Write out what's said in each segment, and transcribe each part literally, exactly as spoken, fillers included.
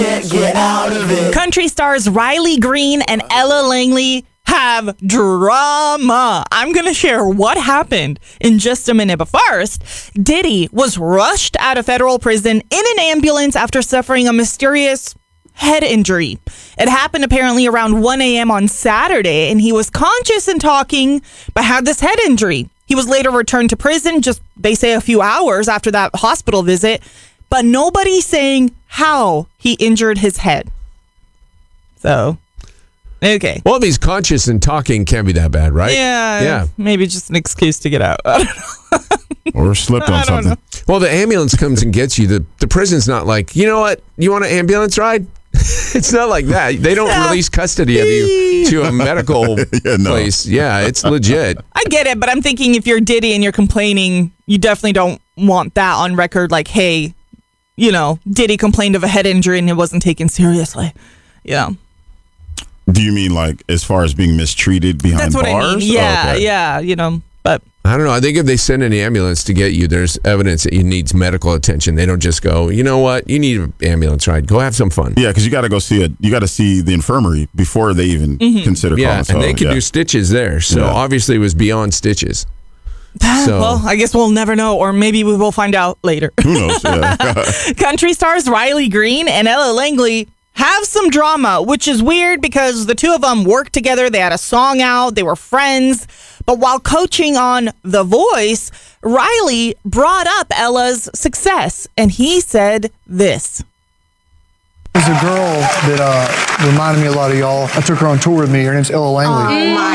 Get out of it. Country stars Riley Green and Ella Langley have drama. I'm going to share what happened in just a minute. But first, Diddy was rushed out of federal prison in an ambulance after suffering a mysterious head injury. It happened apparently around one a.m. on Saturday, and he was conscious and talking, but had this head injury. He was later returned to prison, just, they say, a few hours after that hospital visit, but nobody's saying how he injured his head. So, okay. Well, if he's conscious and talking, can't be that bad, right? Yeah. Yeah. Maybe just an excuse to get out. I don't know. Or slipped on I don't something. know. Well, the ambulance comes and gets you. The the prison's not like, you know what? You want an ambulance ride? It's not like that. They don't Yeah. release custody of you to a medical Yeah, no. place. Yeah, it's legit. I get it, but I'm thinking if you're Diddy and you're complaining, you definitely don't want that on record. Like, hey, you know, Diddy complained of a head injury and it wasn't taken seriously. Yeah. Do you mean like as far as being mistreated behind That's what bars? I mean. Yeah, Oh, okay. yeah, you know, but I don't know. I think if they send an ambulance to get you, there's evidence that you need medical attention. They don't just go, you know what? You need an ambulance ride. Go have some fun. Yeah, because you got to go see it. You got to see the infirmary before they even consider Yeah, calling. and So, they can yeah. do stitches there. So Yeah. obviously it was beyond stitches. So- well, I guess we'll never know, or maybe we will find out later. Who knows? Yeah. Country stars Riley Green and Ella Langley have some drama, which is weird because the two of them worked together. They had a song out. They were friends. But while coaching on The Voice, Riley brought up Ella's success, and he said this. There's a girl that uh, reminded me a lot of y'all. I took her on tour with me. Her name's Ella Langley. Oh my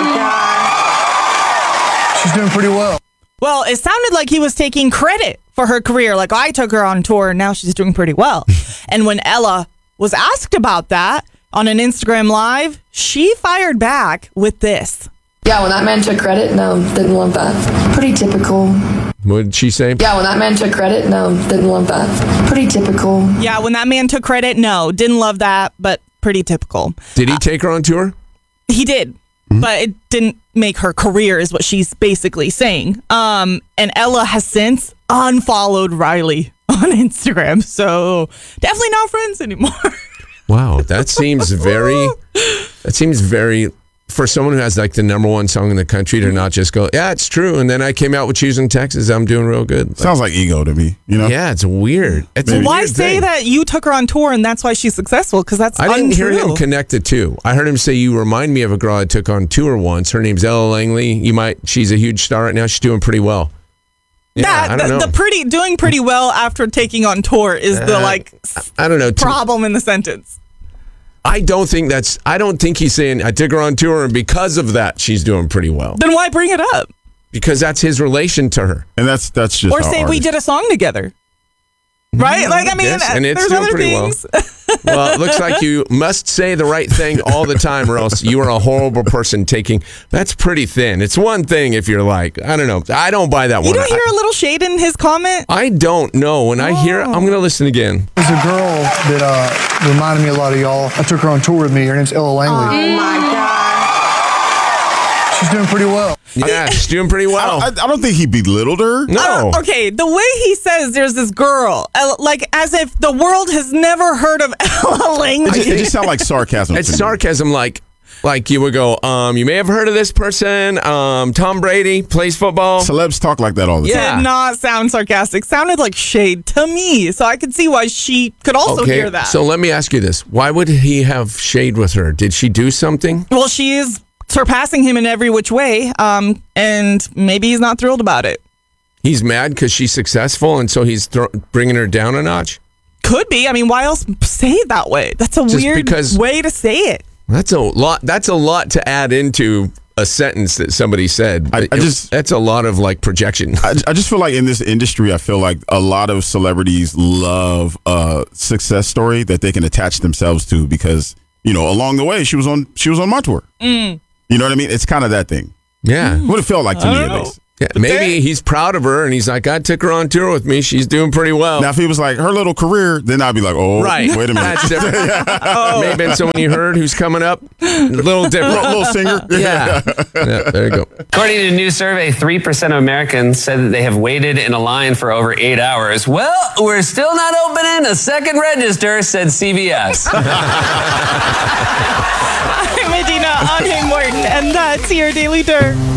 God. She's doing pretty well. Well, it sounded like he was taking credit for her career. Like, I took her on tour, and now she's doing pretty well. And when Ella was asked about that on an Instagram Live, she fired back with this. Yeah, when that man took credit, no, didn't love that. Pretty typical. What did she say? Yeah, when that man took credit, no, didn't love that. Pretty typical. Yeah, when that man took credit, no, didn't love that, but pretty typical. Did he take her on tour? He did, but it didn't make her career, is what she's basically saying. Um, and Ella has since unfollowed Riley on Instagram, so definitely not friends anymore. Wow, that seems very, that seems very, for someone who has like the number one song in the country to not just go, yeah, it's true. And then I came out with Choosing Texas. I'm doing real good. Like, Sounds like ego to me. You know? yeah, it's weird. It's a Why weird say thing. that you took her on tour and that's why she's successful? Because that's I didn't untrue. hear him connect the two. I heard him say, you remind me of a girl I took on tour once. Her name's Ella Langley. You might, she's a huge star right now. She's doing pretty well. Yeah, that, I don't the, know. the pretty doing pretty well after taking on tour is the Uh, like I don't know. To- problem in the sentence. I don't think that's, I don't think he's saying, I took her on tour and because of that, she's doing pretty well. Then why bring it up? Because that's his relation to her. And that's that's just Or how say we artists- did a song together. Right? Like, I mean, Yes, and it's there's doing other pretty well. things. Well, it looks like you must say the right thing all the time or else you are a horrible person taking, that's pretty thin. It's one thing if you're like, I don't know, I don't buy that You one. don't hear I, a little shade in his comment? I don't know. When I hear it, I'm going to listen again. There's a girl that uh, reminded me a lot of y'all. I took her on tour with me. Her name's Ella Langley. Oh my God. She's doing pretty well. Yeah, she's doing pretty I, well. I, I don't think he belittled her. No. Uh, okay, the way he says there's this girl, uh, like as if the world has never heard of Ella It Langley. just, it just sounds like sarcasm. It's to me. sarcasm like, like you would go, um, you may have heard of this person, um, Tom Brady, plays football. Celebs talk like that all the Yeah. time. Did not sound sarcastic. Sounded like shade to me. So I could see why she could also Okay, hear that. so let me ask you this. Why would he have shade with her? Did she do something? well, she is surpassing him in every which way, um, and maybe he's not thrilled about it. He's mad because she's successful, and so he's thro- bringing her down a notch? Could be. I mean, why else say it that way? That's a Just weird because- way to say it. That's a lot. That's a lot to add into a sentence that somebody said. I- I just- that's a lot of like projection. I, I just feel like in this industry, I feel like a lot of celebrities love a success story that they can attach themselves to because, you know, along the way, she was on she was on my tour. Mm. You know what I mean? It's kind of that thing. Yeah. What it felt like to I me, don't at know. least. Yeah, maybe he's proud of her, and he's like, I took her on tour with me. She's doing pretty well. Now, if he was like, her little career, then I'd be like, oh, Right. wait a minute. That's different. Oh. Maybe been someone you heard who's coming up. A little different. little singer. Yeah. Yeah, there you go. According to a new survey, three percent of Americans said that they have waited in a line for over eight hours. Well, we're still not opening a second register, said C B S. I'm Medina on Morton, and that's your Daily Dirt.